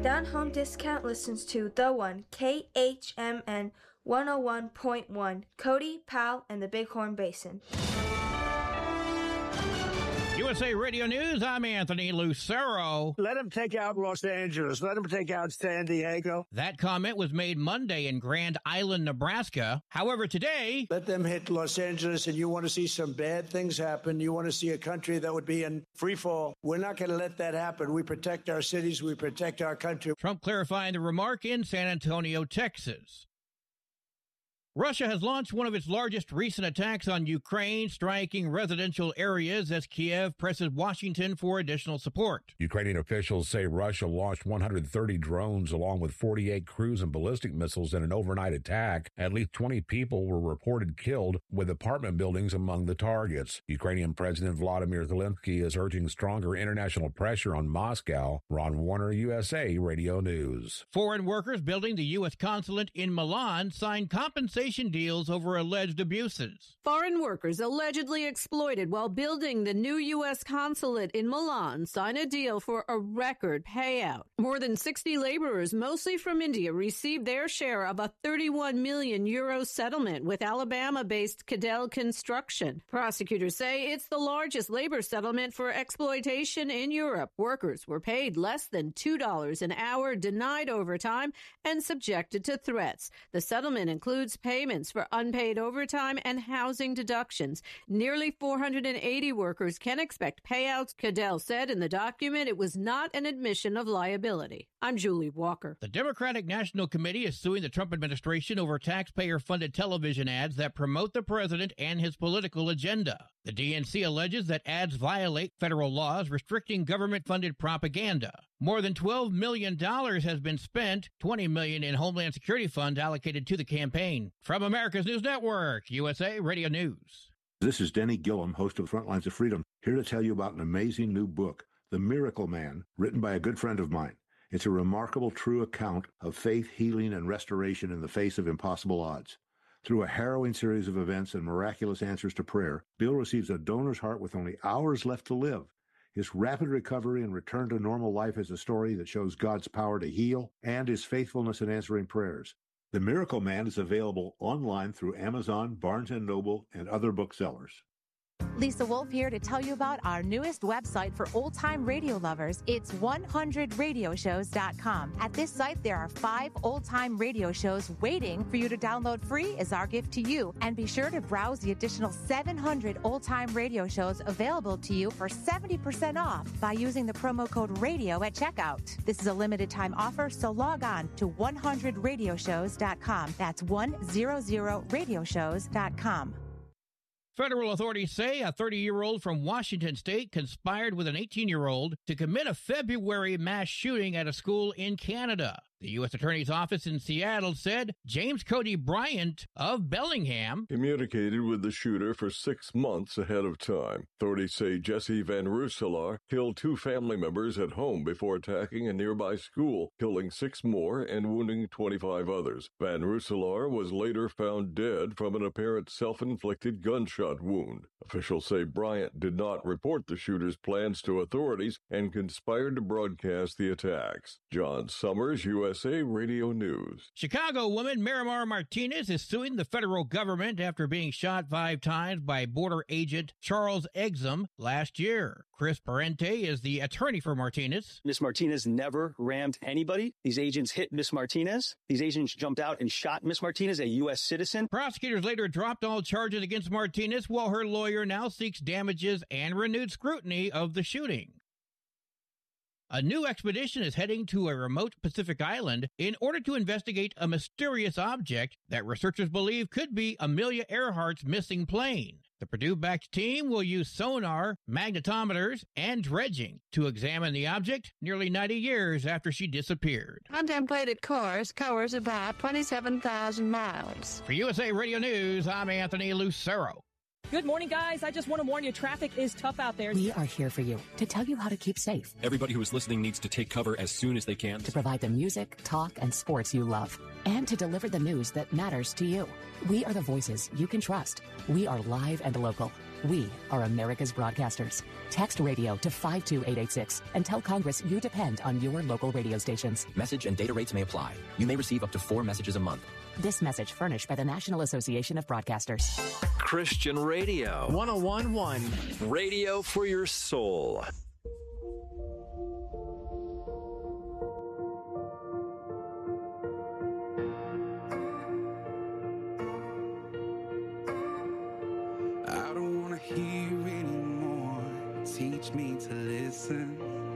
Down Home Discount listens to The One, KHMN 101.1, Cody, Powell, and the Bighorn Basin. USA Radio News, I'm Anthony Lucero. Let them take out Los Angeles. Let them take out San Diego. That comment was made Monday in Grand Island, Nebraska. However, today... Let them hit Los Angeles, and you want to see some bad things happen. You want to see a country that would be in free fall. We're not going to let that happen. We protect our cities. We protect our country. Trump clarifying the remark in San Antonio, Texas. Russia has launched one of its largest recent attacks on Ukraine, striking residential areas as Kiev presses Washington for additional support. Ukrainian officials say Russia launched 130 drones along with 48 cruise and ballistic missiles in an overnight attack. At least 20 people were reported killed, with apartment buildings among the targets. Ukrainian President Vladimir Zelensky is urging stronger international pressure on Moscow. Ron Warner, USA Radio News. Foreign workers building the U.S. consulate in Milan signed compensation deals over alleged abuses. Foreign workers allegedly exploited while building the new U.S. consulate in Milan signed a deal for a record payout. More than 60 laborers, mostly from India, received their share of a 31 million euro settlement with Alabama-based Cadell Construction. Prosecutors say it's the largest labor settlement for exploitation in Europe. Workers were paid less than $2 an hour, denied overtime, and subjected to threats. The settlement includes payments for unpaid overtime and housing deductions. Nearly 480 workers can expect payouts. Cadell said in the document it was not an admission of liability. I'm Julie Walker. The Democratic National Committee is suing the Trump administration over taxpayer-funded television ads that promote the president and his political agenda. The DNC alleges that ads violate federal laws restricting government-funded propaganda. More than $12 million has been spent, $20 million in Homeland Security funds allocated to the campaign. From America's News Network, USA Radio News. This is Denny Gillum, host of Frontlines of Freedom, here to tell you about an amazing new book, The Miracle Man, written by a good friend of mine. It's a remarkable, true account of faith, healing, and restoration in the face of impossible odds. Through a harrowing series of events and miraculous answers to prayer, Bill receives a donor's heart with only hours left to live. His rapid recovery and return to normal life is a story that shows God's power to heal and his faithfulness in answering prayers. The Miracle Man is available online through Amazon, Barnes & Noble, and other booksellers. Lisa Wolf here to tell you about our newest website for old-time radio lovers. It's 100radioshows.com. At this site, there are 5 old-time radio shows waiting for you to download free as our gift to you. And be sure to browse the additional 700 old-time radio shows available to you for 70% off by using the promo code RADIO at checkout. This is a limited-time offer, so log on to 100radioshows.com. That's 100radioshows.com. Federal authorities say a 30-year-old from Washington State conspired with an 18-year-old to commit a February mass shooting at a school in Canada. The U.S. Attorney's Office in Seattle said James Cody Bryant of Bellingham communicated with the shooter for 6 months ahead of time. Authorities say Jesse Van Rooselaar killed 2 family members at home before attacking a nearby school, killing 6 more and wounding 25 others. Van Rooselaar was later found dead from an apparent self-inflicted gunshot wound. Officials say Bryant did not report the shooter's plans to authorities and conspired to broadcast the attacks. John Summers, USA Radio News. Chicago woman Miramar Martinez is suing the federal government after being shot 5 times by border agent Charles Exum last year. Chris Parente is the attorney for Martinez. Miss Martinez never rammed anybody. These agents hit Miss Martinez. These agents jumped out and shot Miss Martinez, a U.S. citizen. Prosecutors later dropped all charges against Martinez, while her lawyer now seeks damages and renewed scrutiny of the shooting. A new expedition is heading to a remote Pacific island in order to investigate a mysterious object that researchers believe could be Amelia Earhart's missing plane. The Purdue-backed team will use sonar, magnetometers, and dredging to examine the object nearly 90 years after she disappeared. Contemplated course covers about 27,000 miles. For USA Radio News, I'm Anthony Lucero. Good morning, guys. I just want to warn you, traffic is tough out there. We are here for you to tell you how to keep safe. Everybody who is listening needs to take cover as soon as they can. To provide the music, talk, and sports you love. And to deliver the news that matters to you. We are the voices you can trust. We are live and local. We are America's broadcasters. Text radio to 52886 and tell Congress you depend on your local radio stations. Message and data rates may apply. You may receive up to 4 messages a month. This message furnished by the National Association of Broadcasters. Christian Radio. 101.1. Radio for your soul. I don't want to hear anymore. Teach me to listen.